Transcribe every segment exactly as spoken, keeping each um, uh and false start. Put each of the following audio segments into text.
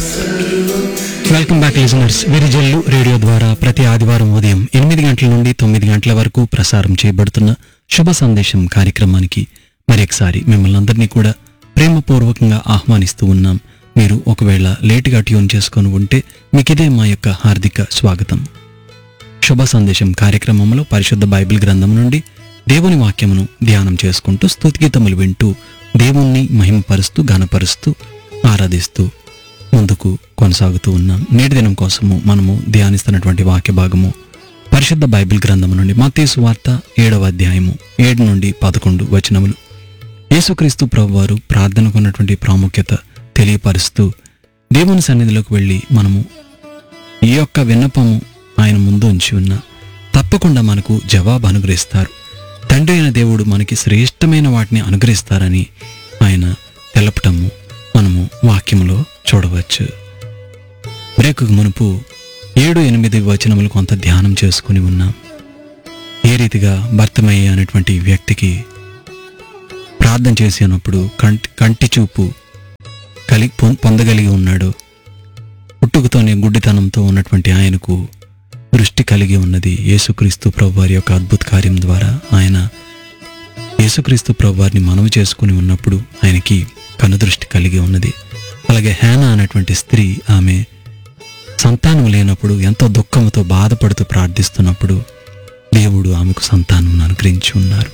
Welcome back listeners. Virijallu radio ద్వారా ప్రతి ఆదివారం ఉదయం ఎనిమిది గంటల నుండి తొమ్మిది గంటల వరకు ప్రసారం చేయబడుతున్న శుభ సందేశం కార్యక్రమానికి మరి ఒకసారి మిమ్మల్ని అందరినీ కూడా ప్రేమపూర్వకంగా ఆహ్వానిస్తూ ఉన్నాం. మీరు ఒకవేళ లేటుగా ట్యూన్ చేసుకొని ఉంటే మీకిదే మా యొక్క హార్దిక స్వాగతం. శుభ సందేశం కార్యక్రమంలో పరిశుద్ధ బైబిల్ గ్రంథం నుండి దేవుని వాక్యమును ధ్యానం చేసుకుంటూ స్తుతిగీతములు వింటూ దేవుణ్ణి మహిమపరుస్తూ ఘనపరుస్తూ ఆరాధిస్తూ ముందుకు కొనసాగుతూ ఉన్నాం. నేటి దినం కోసము మనము ధ్యానిస్తున్నటువంటి వాక్య భాగము పరిశుద్ధ బైబిల్ గ్రంథం నుండి మత్తయి సువార్త ఏడవ అధ్యాయము ఏడు నుండి పదకొండు వచనములు. యేసుక్రీస్తు ప్రభువారు ప్రార్థనకు ఉన్నటువంటి ప్రాముఖ్యత తెలియపరుస్తూ దేవుని సన్నిధిలోకి వెళ్ళి మనము ఈ యొక్క విన్నపము ఆయన ముందు ఉంచి ఉన్న తప్పకుండా మనకు జవాబు అనుగ్రహిస్తారు. తండ్రి అయిన దేవుడు మనకి శ్రేష్టమైన వాటిని అనుగ్రహిస్తారని ఆయన తెలపటము మనము వాక్యములో చూడవచ్చు. బ్రేకుకు మునుపు ఏడు ఎనిమిది వచనములు కొంత ధ్యానం చేసుకుని ఉన్నాం. ఏ రీతిగా భర్తమయ్య అనేటువంటి వ్యక్తికి ప్రార్థన చేసినప్పుడు కంటి కంటి చూపు కలిగి పొందగలిగి ఉన్నాడు. పుట్టుకతోనే గుడ్డితనంతో ఉన్నటువంటి ఆయనకు దృష్టి కలిగి ఉన్నది యేసుక్రీస్తు ప్రభువారి యొక్క అద్భుత కార్యం ద్వారా. ఆయన యేసుక్రీస్తు ప్రభువారిని మనవి చేసుకుని ఉన్నప్పుడు ఆయనకి కనుదృష్టి కలిగి ఉన్నది. అలాగే హేనా అనేటువంటి స్త్రీ, ఆమె సంతానం లేనప్పుడు ఎంతో దుఃఖంతో బాధపడుతూ ప్రార్థిస్తున్నప్పుడు దేవుడు ఆమెకు సంతానం అనుగ్రహించి ఉన్నారు.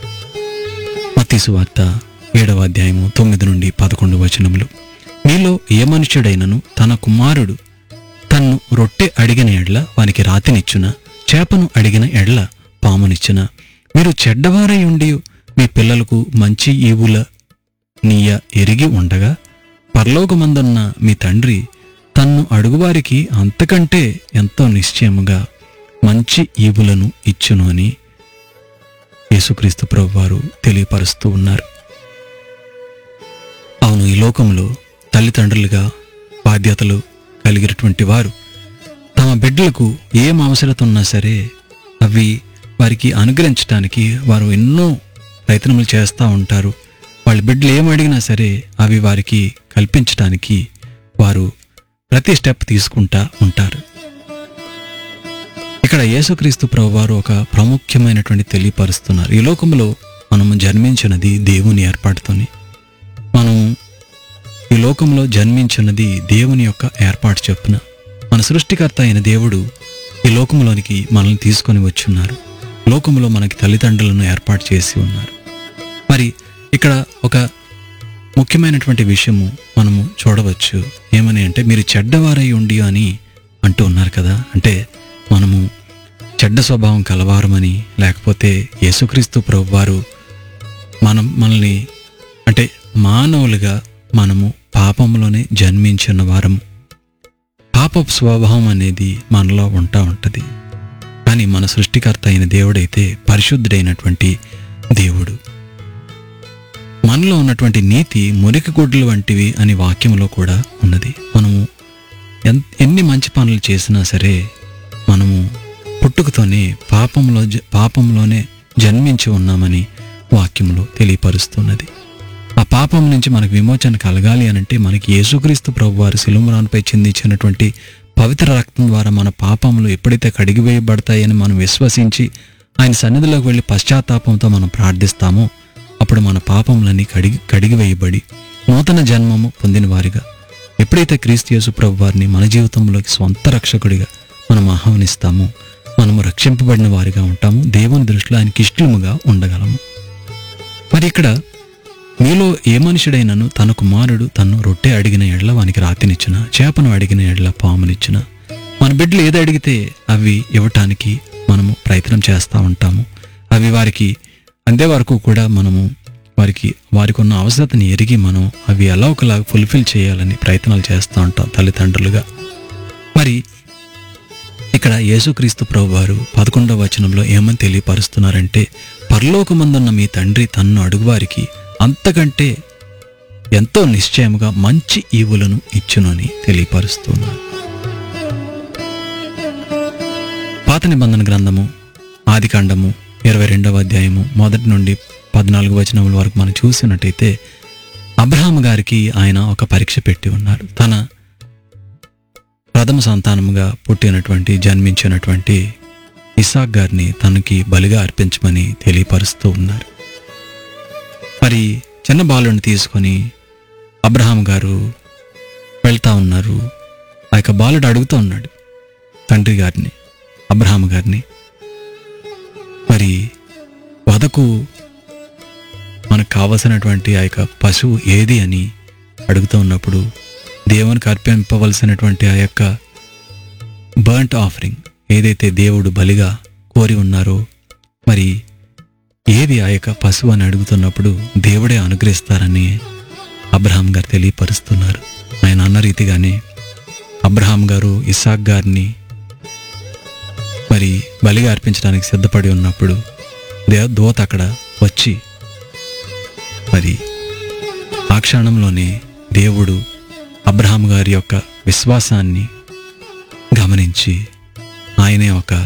మత్తయి సువార్త ఏడవ అధ్యాయము తొమ్మిది నుండి పదకొండు వచనములు. మీలో ఏ మనుష్యుడైనను తన కుమారుడు తన్ను రొట్టె అడిగిన ఎడ్ల వానికి రాతినిచ్చున, చేపను అడిగిన ఎడ్ల పామునిచ్చున, మీరు చెడ్డవారై ఉండి మీ పిల్లలకు మంచి ఈవుల నీయ ఎరిగి ఉండగా పరలోకమందున్న మీ తండ్రి తన్ను అడుగువారికి అంతకంటే ఎంతో నిశ్చయముగా మంచి ఈవులను ఇచ్చును అని యేసుక్రీస్తు ప్రభువారు తెలియపరుస్తూ ఉన్నారు. అవును, ఈ లోకంలో తల్లిదండ్రులుగా బాధ్యతలు కలిగినటువంటి వారు తమ బిడ్డలకు ఏం అవసరత ఉన్నా సరే అవి వారికి అనుగ్రహించడానికి వారు ఎన్నో ప్రయత్నములు చేస్తూ ఉంటారు. వాళ్ళ బిడ్డలు ఏమడిగినా సరే అవి వారికి కల్పించడానికి వారు ప్రతి స్టెప్ తీసుకుంటా ఉంటారు. ఇక్కడ యేసుక్రీస్తు ప్రభువారు ఒక ప్రాముఖ్యమైనటువంటి తెలియపరుస్తున్నారు. ఈ లోకంలో మనము జన్మించినది దేవుని ఏర్పాటుతోని. మనము ఈ లోకంలో జన్మించినది దేవుని యొక్క ఏర్పాటు చొప్పున. మన సృష్టికర్త అయిన దేవుడు ఈ లోకంలోనికి మనల్ని తీసుకొని వచ్చున్నారు. లోకంలో మనకి తల్లిదండ్రులను ఏర్పాటు చేసి ఉన్నారు. మరి ఇక్కడ ఒక ముఖ్యమైనటువంటి విషయము మనము చూడవచ్చు. ఏమని అంటే, మీరు చెడ్డవారై ఉండి అని అంటూ ఉన్నారు కదా. అంటే మనము చెడ్డ స్వభావం కలవారమని, లేకపోతే యేసుక్రీస్తు ప్రభువారు మనం మనల్ని అంటే మానవులుగా మనము పాపంలోనే జన్మించిన వారము. పాప స్వభావం అనేది మనలో ఉంటా ఉంటుంది. కానీ మన సృష్టికర్త అయిన దేవుడైతే పరిశుద్ధుడైనటువంటి దేవుడు. మనలో ఉన్నటువంటి నీతి మురికి గుడ్లు వంటివి అని వాక్యంలో కూడా ఉన్నది. మనము ఎన్ని మంచి పనులు చేసినా సరే మనము పుట్టుకతోనే పాపంలో పాపంలోనే జన్మించి ఉన్నామని వాక్యంలో తెలియపరుస్తున్నది. ఆ పాపం నుంచి మనకు విమోచన కలగాలి అనంటే మనకి యేసుక్రీస్తు ప్రభువారు శిలువరాన్పై చిందించినటువంటి పవిత్ర రక్తం ద్వారా మన పాపములు ఎప్పుడైతే కడిగివేయబడతాయని మనం విశ్వసించి ఆయన సన్నిధిలోకి వెళ్ళి పశ్చాత్తాపంతో మనం ప్రార్థిస్తామో అప్పుడు మన పాపములన్నీ కడిగి కడిగివేయబడి నూతన జన్మము పొందిన వారిగా ఎప్పుడైతే క్రీస్తు యేసు ప్రభువారిని మన జీవితంలోకి స్వంత రక్షకుడిగా మనం ఆహ్వానిస్తామో మనము రక్షింపబడిన వారిగా ఉంటాము. దేవుని దృష్టిలో ఆయనకి ఇష్టముగా ఉండగలము. మరి ఇక్కడ మీలో ఏ మనుషుడైనను తన కుమారుడు తన్ను రొట్టె అడిగిన ఎడ్ల వానికి రాతినిచ్చిన, చేపను అడిగిన ఎడ్ల పామునిచ్చిన. మన బిడ్డలు ఏది అడిగితే అవి ఇవ్వటానికి మనము ప్రయత్నం చేస్తూ ఉంటాము. అవి వారికి అందే వరకు కూడా మనము వారికి వారికి ఉన్న అవసరతని ఎరిగి మనం అవి ఎలా ఒకలాగా ఫుల్ఫిల్ చేయాలని ప్రయత్నాలు చేస్తూ ఉంటాం తల్లిదండ్రులుగా. మరి ఇక్కడ యేసుక్రీస్తు ప్రభువారు పదకొండవ వచనంలో ఏమని తెలియపరుస్తున్నారంటే, పరలోకమందున్న మీ తండ్రి తన్ను అడుగువారికి అంతకంటే ఎంతో నిశ్చయముగా మంచి ఈవులను ఇచ్చునని తెలియపరుస్తున్నారు. పాత నిబంధన గ్రంథము ఆదికాండము ఇరవై రెండవ అధ్యాయము మొదటి నుండి పద్నాలుగు వచనముల వరకు మనం చూసినట్టయితే అబ్రహాము గారికి ఆయన ఒక పరీక్ష పెట్టి ఉన్నారు. తన ప్రథమ సంతానముగా పుట్టినటువంటి జన్మించినటువంటి ఇసాక్ గారిని తనకి బలిగా అర్పించమని తెలియపరుస్తూ ఉన్నారు. మరి చిన్న బాలుని తీసుకొని అబ్రహాం గారు వెళ్తా ఉన్నారు. ఆ యొక్క బాలుడు అడుగుతూ ఉన్నాడు తండ్రి గారిని, అబ్రహాం గారిని, మరి వధకు మనకు కావలసినటువంటి ఆ యొక్క పశువు ఏది అని అడుగుతూ ఉన్నప్పుడు దేవునికి అర్పింపవలసినటువంటి ఆ యొక్క బర్ంట్ ఆఫరింగ్ ఏదైతే దేవుడు బలిగా కోరి ఉన్నారో మరి ఏది ఆ యొక్క పశువు అని అడుగుతున్నప్పుడు దేవుడే అనుగ్రహిస్తారని అబ్రహాం గారు తెలియపరుస్తున్నారు. ఆయన అన్న రీతిగానే అబ్రహాం గారు ఇస్సాక్ గారిని మరి బలిగా అర్పించడానికి సిద్ధపడి ఉన్నప్పుడు దేవ దూత అక్కడ వచ్చి మరి ఆ క్షణంలోనే దేవుడు అబ్రహాం గారి యొక్క విశ్వాసాన్ని గమనించి ఆయనే ఒక